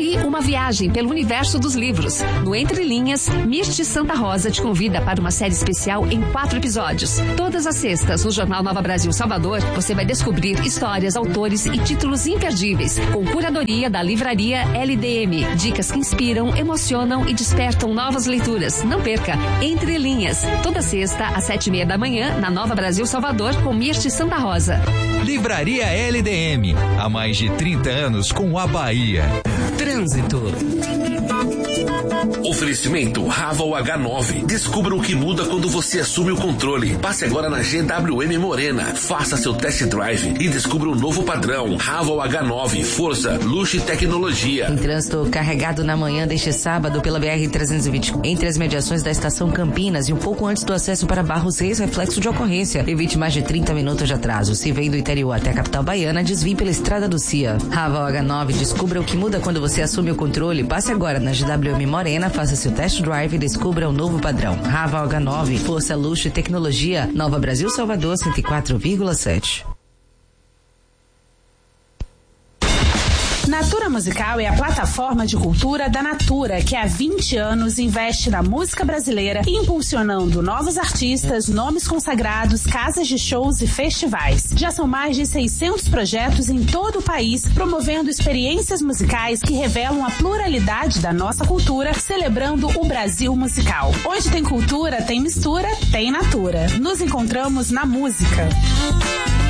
Inicie uma viagem pelo universo dos livros. No Entre Linhas, Mirti Santa Rosa te convida para uma série especial em 4 episódios. Todas as sextas, no Jornal Nova Brasil Salvador, você vai descobrir histórias, autores e títulos imperdíveis, com curadoria da livraria LDM. Dicas que inspiram, emocionam e despertam novas leituras. Não perca, Entre Linhas, toda sexta às 7:30 da manhã, na Nova Brasil Salvador, com Mirti Santa Rosa. Livraria LDM, há mais de 30 anos com a Bahia. Trânsito. Oferecimento Raval H9. Descubra o que muda quando você assume o controle. Passe agora na GWM Morena. Faça seu test drive e descubra o novo padrão. Raval H9. Força, luxo e tecnologia. Em trânsito carregado na manhã deste sábado pela BR-320, entre as mediações da estação Campinas e um pouco antes do acesso para Barros Reis, reflexo de ocorrência. Evite mais de 30 minutos de atraso. Se vem do interior até a capital baiana, desvie pela estrada do CIA. Raval H9. Descubra o que muda quando você assume o controle. Passe agora na GWM Morena, faça seu test drive e descubra o novo padrão. Raval H9, força, luxo e tecnologia. Nova Brasil Salvador 104,7. Natura Musical é a plataforma de cultura da Natura, que há 20 anos investe na música brasileira, impulsionando novos artistas, nomes consagrados, casas de shows e festivais. Já são mais de 600 projetos em todo o país, promovendo experiências musicais que revelam a pluralidade da nossa cultura, celebrando o Brasil musical. Onde tem cultura, tem mistura, tem Natura. Nos encontramos na música.